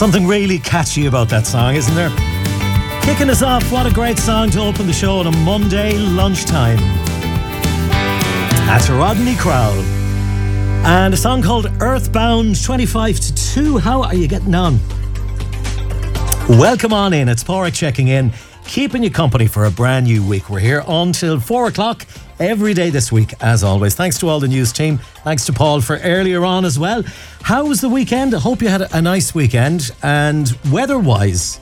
Something really catchy about that song, isn't there? Kicking us off, what a great song to open the show on a Monday lunchtime. That's Rodney Crowell. And a song called Earthbound, 25 to 2. How are you getting on? Welcome on in. It's Porrick checking in, keeping you company for a brand new week. We're here until 4 o'clock every day this week, as always. Thanks to all the news team. Thanks to Paul for earlier on as well. How was the weekend? I hope you had a nice weekend. And weather-wise,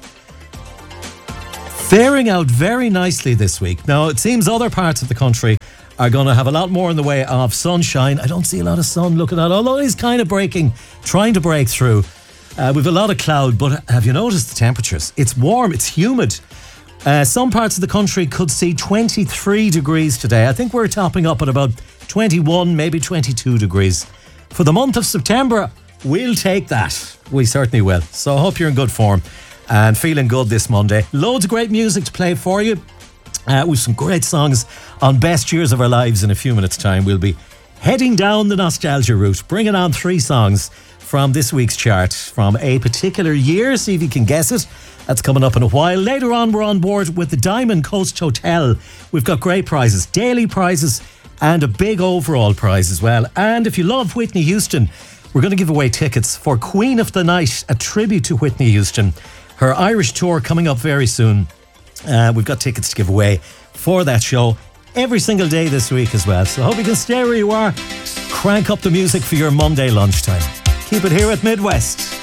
faring out very nicely this week. Now, it seems other parts of the country are going to have a lot more in the way of sunshine. I don't see a lot of sun looking at, although it's kind of trying to break through. We've a lot of cloud, but have you noticed the temperatures? It's warm, it's humid. Some parts of the country could see 23 degrees today. I think we're topping up at about 21, maybe 22 degrees. For the month of September, we'll take that. We certainly will. So I hope you're in good form and feeling good this Monday. Loads of great music to play for you. With some great songs on Best Years of Our Lives in a few minutes' time. We'll be heading down the nostalgia route, bringing on 3 songs from this week's chart from a particular year. See if you can guess it. That's coming up in a while. Later on, we're on board with the Diamond Coast Hotel. We've got great prizes, daily prizes, and a big overall prize as well. And if you love Whitney Houston, we're going to give away tickets for Queen of the Night, a tribute to Whitney Houston. Her Irish tour coming up very soon. We've got tickets to give away for that show every single day this week as well. So I hope you can stay where you are. Crank up the music for your Monday lunchtime. Keep it here at Midwest.